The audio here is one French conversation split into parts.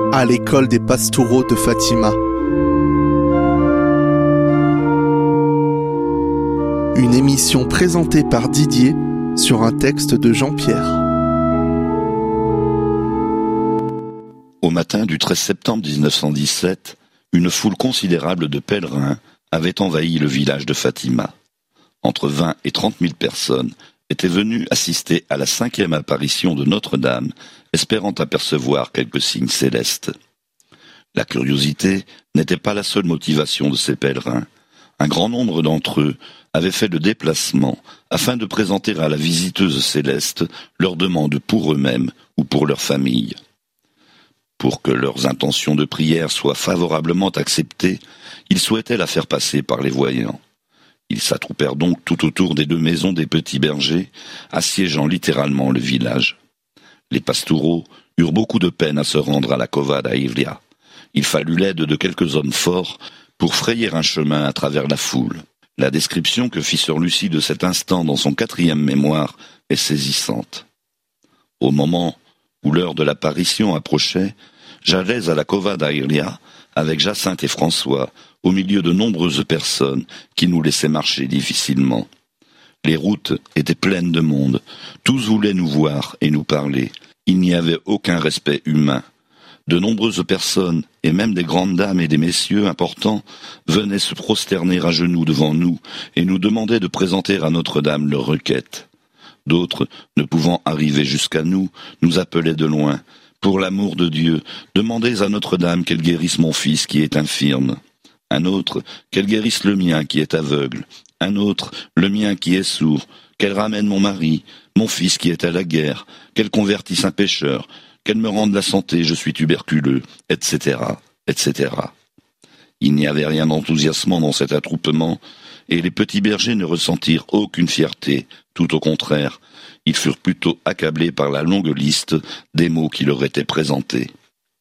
à l'école des Pastoureaux de Fatima. Une émission présentée par Didier sur un texte de Jean-Pierre. Au matin du 13 septembre 1917, une foule considérable de pèlerins avait envahi le village de Fatima. Entre 20 et 30 000 personnes étaient venues assister à la 5e apparition de Notre-Dame, espérant apercevoir quelques signes célestes. La curiosité n'était pas la seule motivation de ces pèlerins. Un grand nombre d'entre eux avaient fait le déplacement afin de présenter à la visiteuse céleste leurs demandes pour eux-mêmes ou pour leur famille. Pour que leurs intentions de prière soient favorablement acceptées, ils souhaitaient la faire passer par les voyants. Ils s'attroupèrent donc tout autour des 2 maisons des petits bergers, assiégeant littéralement le village. Les pastoureaux eurent beaucoup de peine à se rendre à la Cova da Iria. Il fallut l'aide de quelques hommes forts pour frayer un chemin à travers la foule. La description que fit sœur Lucie de cet instant dans son 4e mémoire est saisissante. Au moment où l'heure de l'apparition approchait, j'allais à la Cova da Iria avec Jacinthe et François, au milieu de nombreuses personnes qui nous laissaient marcher difficilement. Les routes étaient pleines de monde, tous voulaient nous voir et nous parler. Il n'y avait aucun respect humain. De nombreuses personnes, et même des grandes dames et des messieurs importants, venaient se prosterner à genoux devant nous et nous demandaient de présenter à Notre-Dame leurs requêtes. D'autres, ne pouvant arriver jusqu'à nous, nous appelaient de loin. « Pour l'amour de Dieu, demandez à Notre-Dame qu'elle guérisse mon fils qui est infirme. » Un autre, qu'elle guérisse le mien qui est aveugle. Un autre, le mien qui est sourd. Qu'elle ramène mon mari, mon fils qui est à la guerre. Qu'elle convertisse un pécheur. Qu'elle me rende la santé, je suis tuberculeux, etc., etc. Il n'y avait rien d'enthousiasmant dans cet attroupement, et les petits bergers ne ressentirent aucune fierté, tout au contraire. Ils furent plutôt accablés par la longue liste des mots qui leur étaient présentés.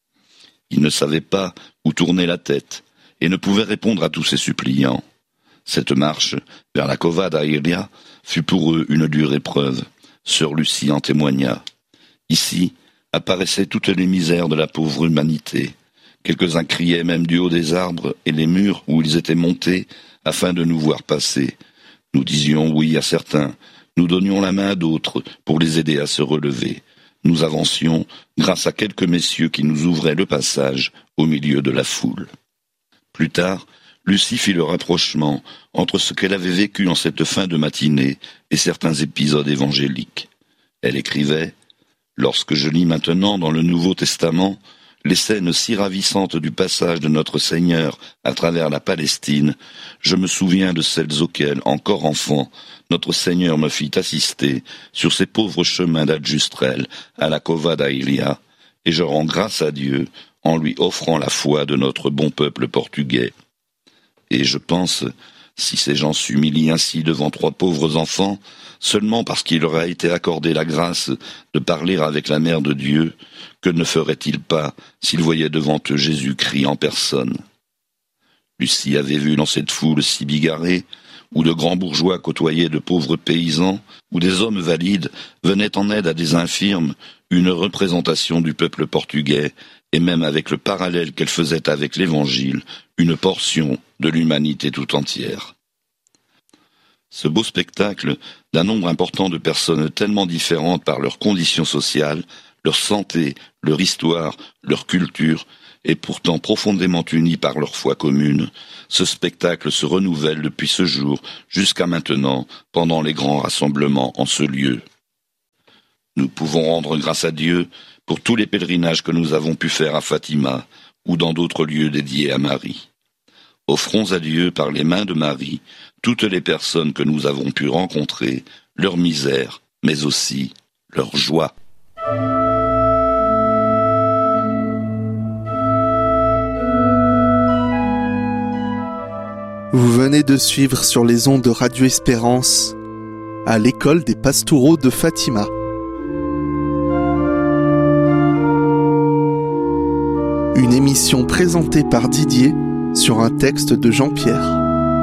Ils ne savaient pas où tourner la tête, et ne pouvaient répondre à tous ces suppliants. Cette marche vers la Cova da Iria fut pour eux une dure épreuve. Sœur Lucie en témoigna. Ici apparaissaient toutes les misères de la pauvre humanité. Quelques-uns criaient même du haut des arbres et les murs où ils étaient montés afin de nous voir passer. Nous disions oui à certains, nous donnions la main à d'autres pour les aider à se relever. Nous avancions grâce à quelques messieurs qui nous ouvraient le passage au milieu de la foule. Plus tard, Lucie fit le rapprochement entre ce qu'elle avait vécu en cette fin de matinée et certains épisodes évangéliques. Elle écrivait « Lorsque je lis maintenant dans le Nouveau Testament les scènes si ravissantes du passage de notre Seigneur à travers la Palestine, je me souviens de celles auxquelles, encore enfant, notre Seigneur me fit assister sur ces pauvres chemins d'Aljustrel à la Cova da Iria, et je rends grâce à Dieu en lui offrant la foi de notre bon peuple portugais. Et je pense, si ces gens s'humilient ainsi devant 3 pauvres enfants, seulement parce qu'il leur a été accordé la grâce de parler avec la Mère de Dieu, que ne feraient-ils pas s'ils voyaient devant eux Jésus-Christ en personne? Lucie avait vu dans cette foule si bigarrée, où de grands bourgeois côtoyaient de pauvres paysans, où des hommes valides venaient en aide à des infirmes, une représentation du peuple portugais, et même avec le parallèle qu'elle faisait avec l'Évangile, une portion de l'humanité tout entière. Ce beau spectacle d'un nombre important de personnes tellement différentes par leurs conditions sociales, leur santé, leur histoire, leur culture, et pourtant profondément unis par leur foi commune, ce spectacle se renouvelle depuis ce jour jusqu'à maintenant pendant les grands rassemblements en ce lieu. Nous pouvons rendre grâce à Dieu pour tous les pèlerinages que nous avons pu faire à Fatima ou dans d'autres lieux dédiés à Marie. Offrons à Dieu par les mains de Marie toutes les personnes que nous avons pu rencontrer, leur misère, mais aussi leur joie. Vous venez de suivre sur les ondes de Radio Espérance à l'école des Pastoureaux de Fatima. Une émission présentée par Didier sur un texte de Jean-Pierre.